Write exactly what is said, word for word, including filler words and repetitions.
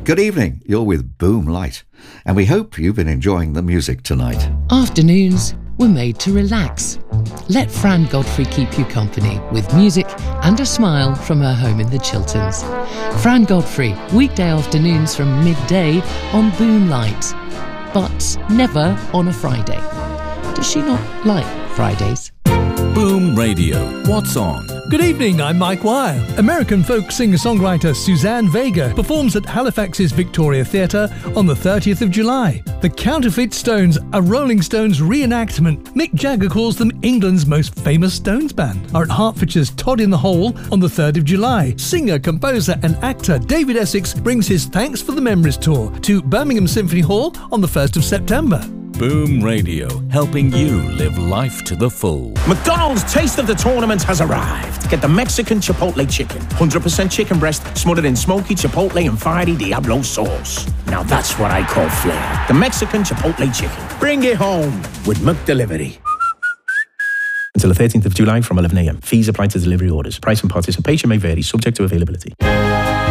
Good evening, you're with Boom Light, and we hope you've been enjoying the music tonight. Afternoons were made to relax. Let Fran Godfrey keep you company with music and a smile from her home in the Chilterns. Fran Godfrey, weekday afternoons from midday on Boom Light, but never on a Friday. Does she not like Fridays? Boom Radio. What's on? Good evening, I'm Mike Wire. American folk singer-songwriter Suzanne Vega performs at Halifax's Victoria Theatre on the thirtieth of July. The Counterfeit Stones, a Rolling Stones reenactment. Mick Jagger calls them England's most famous Stones band. Are at Hertfordshire's Todd in the Hole on the third of July. Singer, composer and actor David Essex brings his Thanks for the Memories tour to Birmingham Symphony Hall on the first of September. Boom Radio, helping you live life to the full. McDonald's Taste of the Tournament has arrived. Get the Mexican Chipotle Chicken. one hundred percent chicken breast smothered in smoky Chipotle and Fiery Diablo sauce. Now that's what I call flair. The Mexican Chipotle Chicken. Bring it home with McDelivery. Until the thirteenth of July from eleven a.m. Fees apply to delivery orders. Price and participation may vary, subject to availability.